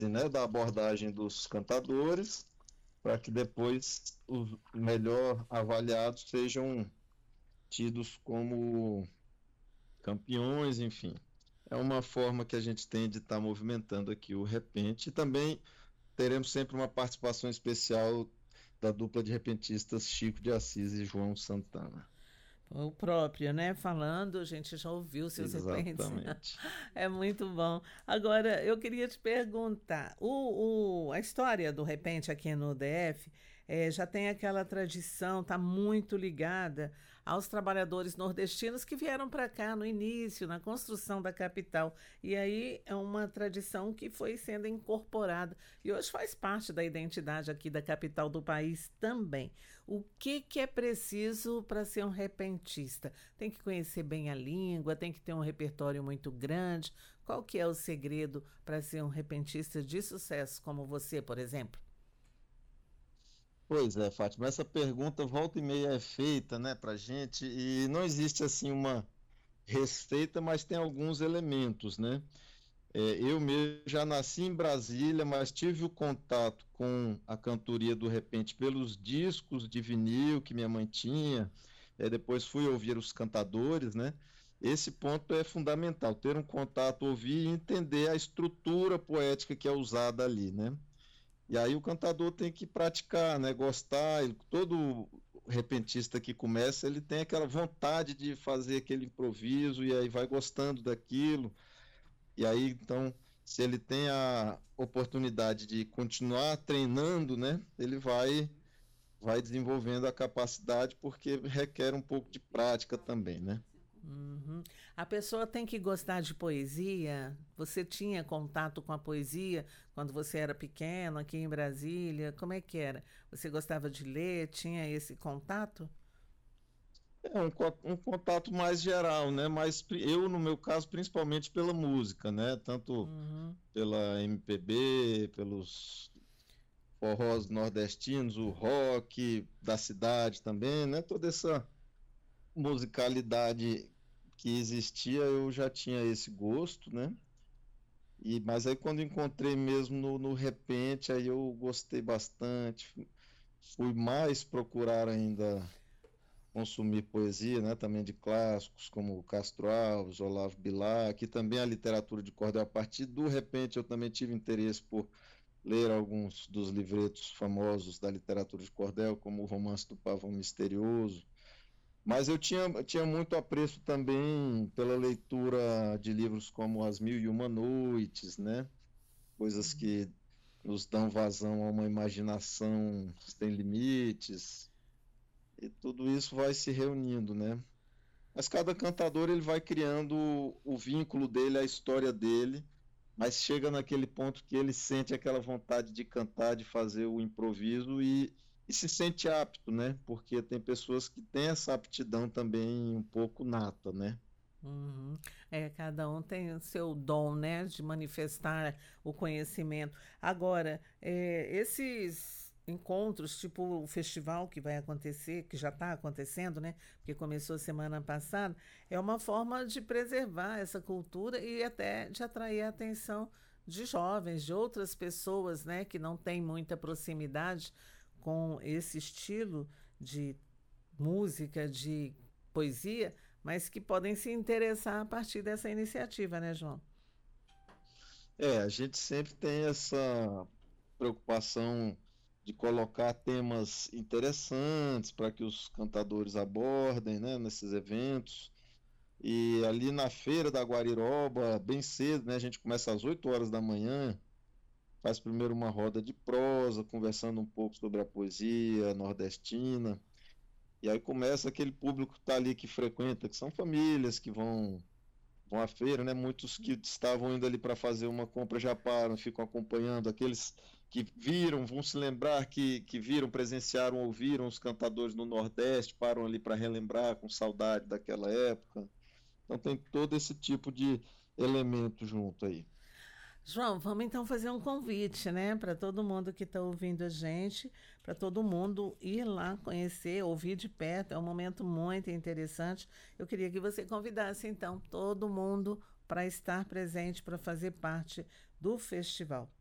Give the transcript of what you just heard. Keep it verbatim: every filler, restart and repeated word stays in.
né, da abordagem dos cantadores, para que depois os melhor avaliados sejam tidos como campeões, enfim. É uma forma que a gente tem de estar movimentando aqui o repente. E também teremos sempre uma participação especial da dupla de repentistas Chico de Assis e João Santana. O próprio, né? Falando, a gente já ouviu seus repentes. Exatamente. É muito bom. Agora, eu queria te perguntar: o, o- a história do repente aqui no D F eh, já tem aquela tradição, está muito ligada aos trabalhadores nordestinos que vieram para cá no início, na construção da capital. E aí é uma tradição que foi sendo incorporada e hoje faz parte da identidade aqui da capital do país também. O que, que é preciso para ser um repentista? Tem que conhecer bem a língua, tem que ter um repertório muito grande. Qual que é o segredo para ser um repentista de sucesso como você, por exemplo? Pois é, Fátima, essa pergunta volta e meia é feita, né, pra gente, e não existe assim uma receita, mas tem alguns elementos, né? É, eu mesmo já nasci em Brasília, mas tive o contato com a cantoria do repente pelos discos de vinil que minha mãe tinha. É, depois fui ouvir os cantadores, né? Esse ponto é fundamental, ter um contato, ouvir e entender a estrutura poética que é usada ali, né? E aí o cantador tem que praticar, né? Gostar. Ele- todo repentista que começa, ele tem aquela vontade de fazer aquele improviso e aí vai gostando daquilo. E aí, então, se ele tem a oportunidade de continuar treinando, né, ele vai, vai desenvolvendo a capacidade, porque requer um pouco de prática também, né? Uhum. A pessoa tem que gostar de poesia. Você tinha contato com a poesia quando você era pequeno, aqui em Brasília? Como é que era? Você gostava de ler? Tinha esse contato? É um, co- um contato mais geral, né? Mas pri- eu, no meu caso, principalmente pela música, né? Tanto Uhum. pela M P B, pelos forrós nordestinos, o rock da cidade também, né? Toda essa musicalidade que existia, eu já tinha esse gosto, né? E, mas aí quando encontrei mesmo no, no repente, aí eu gostei bastante, fui mais procurar ainda consumir poesia, né? Também de clássicos como Castro Alves, Olavo Bilac, e também a literatura de cordel. A partir do repente eu também tive interesse por ler alguns dos livretos famosos da literatura de cordel, como o Romance do Pavão Misterioso. Mas eu tinha, tinha muito apreço também pela leitura de livros como As Mil e Uma Noites, né? Coisas que nos dão vazão a uma imaginação sem limites, e tudo isso vai se reunindo, né? Mas cada cantador ele vai criando o vínculo dele, a história dele, mas chega naquele ponto que ele sente aquela vontade de cantar, de fazer o improviso e, e se sente apto, né? Porque tem pessoas que têm essa aptidão também um pouco nata, né? Uhum. É, cada um tem o seu dom, né, de manifestar o conhecimento. Agora, é, esses encontros, tipo o festival que vai acontecer, que já está acontecendo, né, porque começou semana passada, é uma forma de preservar essa cultura e até de atrair a atenção de jovens, de outras pessoas, né, que não têm muita proximidade com esse estilo de música, de poesia, mas que podem se interessar a partir dessa iniciativa, né, João? É, a gente sempre tem essa preocupação de colocar temas interessantes para que os cantadores abordem, né, nesses eventos. E ali na feira da Guariroba, bem cedo, né, a gente começa às oito horas da manhã, faz primeiro uma roda de prosa, conversando um pouco sobre a poesia nordestina. E aí começa aquele público que está ali que frequenta, que são famílias que vão vão à feira, né? Muitos que estavam indo ali para fazer uma compra já param, ficam acompanhando. Aqueles que viram, vão se lembrar que, que viram, presenciaram, ouviram os cantadores no Nordeste, param ali para relembrar com saudade daquela época. Então tem todo esse tipo de elemento junto aí. João, vamos então fazer um convite, né, para todo mundo que está ouvindo a gente, para todo mundo ir lá conhecer, ouvir de perto. É um momento muito interessante. Eu queria que você convidasse então todo mundo para estar presente, para fazer parte do festival.